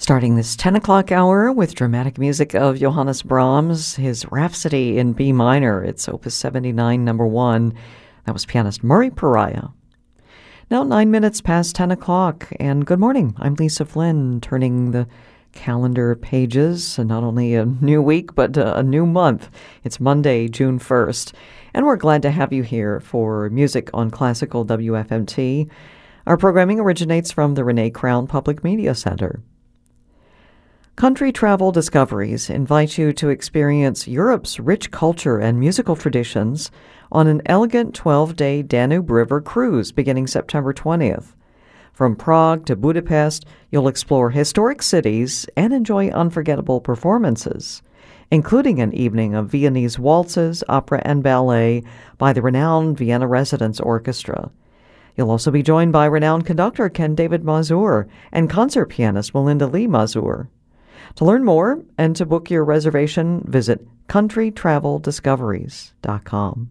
Starting this 10 o'clock hour with dramatic music of Johannes Brahms, his Rhapsody in B minor. It's Opus 79, number 1. That was pianist Murray Pariah. Now 9 minutes past 10 o'clock, and good morning. I'm Lisa Flynn, turning the calendar pages, and not only a new week, but a new month. It's Monday, June 1st, and we're glad to have you here for Music on Classical WFMT. Our programming originates from the Renee Crown Public Media Center. Country Travel Discoveries invite you to experience Europe's rich culture and musical traditions on an elegant 12-day Danube River cruise beginning September 20th. From Prague to Budapest, you'll explore historic cities and enjoy unforgettable performances, including an evening of Viennese waltzes, opera, and ballet by the renowned Vienna Residence Orchestra. You'll also be joined by renowned conductor Ken David Mazur and concert pianist Melinda Lee Mazur. To learn more and to book your reservation, visit countrytraveldiscoveries.com.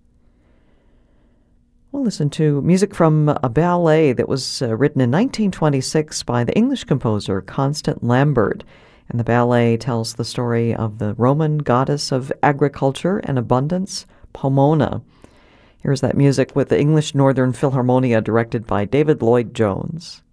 We'll listen to music from a ballet that was written in 1926 by the English composer Constant Lambert. And the ballet tells the story of the Roman goddess of agriculture and abundance, Pomona. Here's that music with the English Northern Philharmonia directed by David Lloyd Jones.